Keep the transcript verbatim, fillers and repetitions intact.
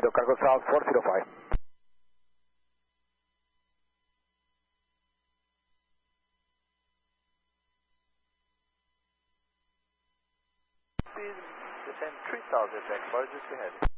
Kilo Cargo South four zero five. Speed, descend three thousand, back, just ahead.